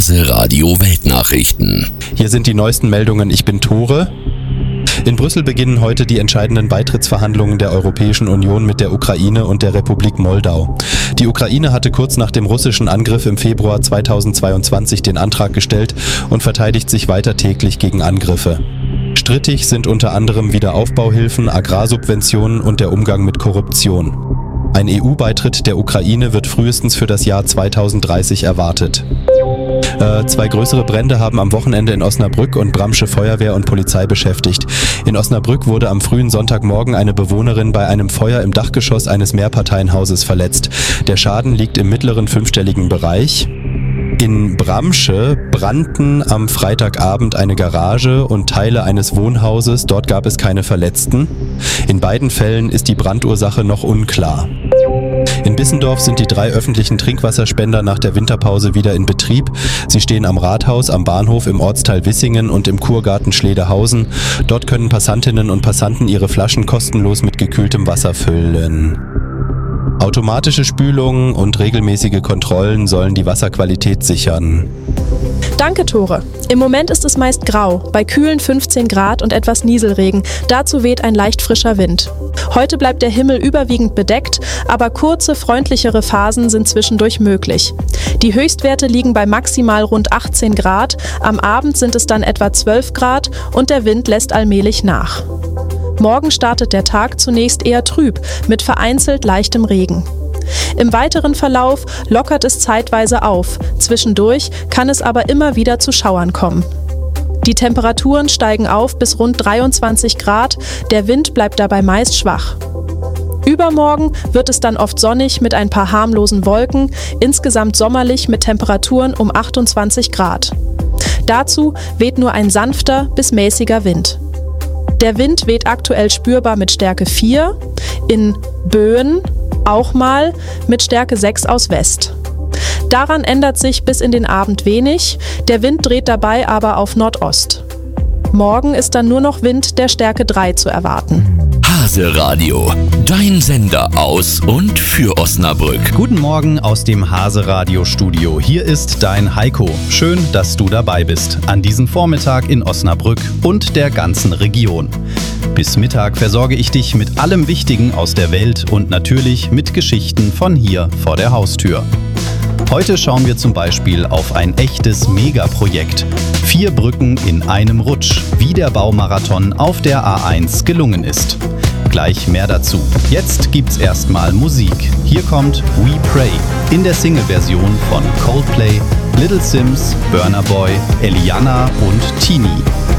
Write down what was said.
Hase Radio Weltnachrichten. Hier sind die neuesten Meldungen. Ich bin Tore. In Brüssel beginnen heute die entscheidenden Beitrittsverhandlungen der Europäischen Union mit der Ukraine und der Republik Moldau. Die Ukraine hatte kurz nach dem russischen Angriff im Februar 2022 den Antrag gestellt und verteidigt sich weiter täglich gegen Angriffe. Strittig sind unter anderem Wiederaufbauhilfen, Agrarsubventionen und der Umgang mit Korruption. Ein EU-Beitritt der Ukraine wird frühestens für das Jahr 2030 erwartet. Zwei größere Brände haben am Wochenende in Osnabrück und Bramsche Feuerwehr und Polizei beschäftigt. In Osnabrück wurde am frühen Sonntagmorgen eine Bewohnerin bei einem Feuer im Dachgeschoss eines Mehrparteienhauses verletzt. Der Schaden liegt im mittleren fünfstelligen Bereich. In Bramsche brannten am Freitagabend eine Garage und Teile eines Wohnhauses. Dort gab es keine Verletzten. In beiden Fällen ist die Brandursache noch unklar. In Bissendorf sind die 3 öffentlichen Trinkwasserspender nach der Winterpause wieder in Betrieb. Sie stehen am Rathaus, am Bahnhof, im Ortsteil Wissingen und im Kurgarten Schledehausen. Dort können Passantinnen und Passanten ihre Flaschen kostenlos mit gekühltem Wasser füllen. Automatische Spülungen und regelmäßige Kontrollen sollen die Wasserqualität sichern. Danke, Tore. Im Moment ist es meist grau, bei kühlen 15 Grad und etwas Nieselregen. Dazu weht ein leicht frischer Wind. Heute bleibt der Himmel überwiegend bedeckt, aber kurze, freundlichere Phasen sind zwischendurch möglich. Die Höchstwerte liegen bei maximal rund 18 Grad, am Abend sind es dann etwa 12 Grad und der Wind lässt allmählich nach. Morgen startet der Tag zunächst eher trüb, mit vereinzelt leichtem Regen. Im weiteren Verlauf lockert es zeitweise auf, zwischendurch kann es aber immer wieder zu Schauern kommen. Die Temperaturen steigen auf bis rund 23 Grad, der Wind bleibt dabei meist schwach. Übermorgen wird es dann oft sonnig mit ein paar harmlosen Wolken, insgesamt sommerlich mit Temperaturen um 28 Grad. Dazu weht nur ein sanfter bis mäßiger Wind. Der Wind weht aktuell spürbar mit Stärke 4, in Böen auch mal mit Stärke 6 aus West. Daran ändert sich bis in den Abend wenig, der Wind dreht dabei aber auf Nordost. Morgen ist dann nur noch Wind der Stärke 3 zu erwarten. Hase Radio, dein Sender aus und für Osnabrück. Guten Morgen aus dem Hase Radio Studio. Hier ist dein Heiko. Schön, dass du dabei bist an diesem Vormittag in Osnabrück und der ganzen Region. Bis Mittag versorge ich dich mit allem Wichtigen aus der Welt und natürlich mit Geschichten von hier vor der Haustür. Heute schauen wir zum Beispiel auf ein echtes Megaprojekt. 4 Brücken in einem Rutsch, wie der Baumarathon auf der A1 gelungen ist. Gleich mehr dazu. Jetzt gibt's erstmal Musik. Hier kommt We Pray in der Single-Version von Coldplay, Little Sims, Burna Boy, Eliana und Tini.